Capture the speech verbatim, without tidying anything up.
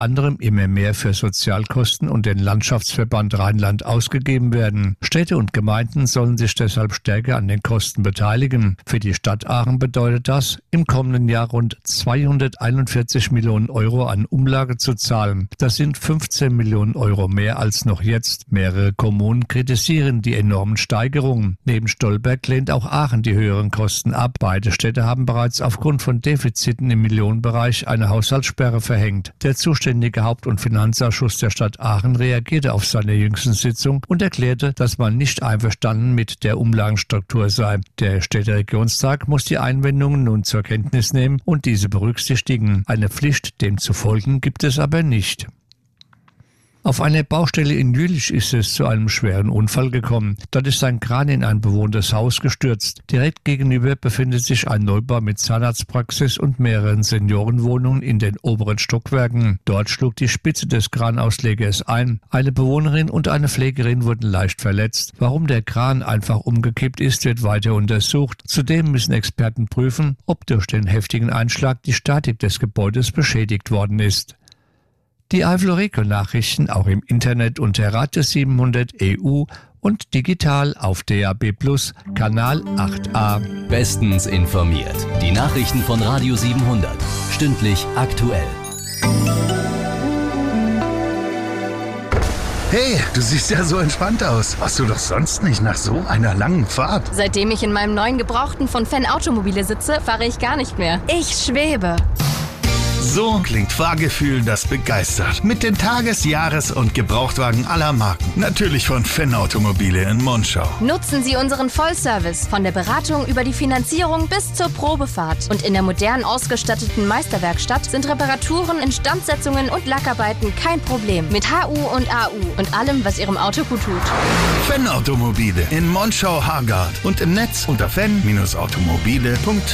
anderem immer mehr für Sozialkosten und den Landschaftsverband Rheinland ausgegeben werden. Städte und Gemeinden sollen sich deshalb stärker an den Kosten beteiligen. Für die Stadt Aachen bedeutet das, im kommenden Jahr rund zweihunderteinundvierzig Millionen Euro an Umlage zu zahlen. Das sind fünfzehn Millionen Euro mehr als noch jetzt. Mehrere Kommunen kritisieren die enormen Steigerungen. Neben Stolberg lehnt auch Aachen die höheren Kosten ab. Beide Städte haben bereits aufgrund von Defiziten im Millionenbereich eine Haushaltssperre verhängt. Der zuständige Haupt- und Finanzausschuss der Stadt Aachen reagierte auf seine jüngsten Sitzung und erklärte, dass man nicht einverstanden mit der Umlagenstruktur sei. Der Städteregionstag muss die Einwendungen nun zur Kenntnis nehmen und diese berücksichtigen. Eine Pflicht, dem zu folgen, gibt es aber nicht. Auf einer Baustelle in Jülich ist es zu einem schweren Unfall gekommen. Dort ist ein Kran in ein bewohntes Haus gestürzt. Direkt gegenüber befindet sich ein Neubau mit Zahnarztpraxis und mehreren Seniorenwohnungen in den oberen Stockwerken. Dort schlug die Spitze des Kranauslegers ein. Eine Bewohnerin und eine Pflegerin wurden leicht verletzt. Warum der Kran einfach umgekippt ist, wird weiter untersucht. Zudem müssen Experten prüfen, ob durch den heftigen Einschlag die Statik des Gebäudes beschädigt worden ist. Die Eifel-Region-Nachrichten auch im Internet unter Radio siebenhundert E U und digital auf D A B Plus, Kanal acht a. Bestens informiert. Die Nachrichten von Radio siebenhundert. Stündlich aktuell. Hey, du siehst ja so entspannt aus. Warst du doch sonst nicht nach so einer langen Fahrt? Seitdem ich in meinem neuen Gebrauchten von Fan Automobile sitze, fahre ich gar nicht mehr. Ich schwebe. So klingt Fahrgefühl, das begeistert. Mit den Tages-, Jahres- und Gebrauchtwagen aller Marken. Natürlich von Fan Automobile in Monschau. Nutzen Sie unseren Vollservice von der Beratung über die Finanzierung bis zur Probefahrt. Und in der modern ausgestatteten Meisterwerkstatt sind Reparaturen, Instandsetzungen und Lackarbeiten kein Problem. Mit H U und A U und allem, was Ihrem Auto gut tut. Fan Automobile in Monschau-Hargard und im Netz unter fan Bindestrich automobile punkt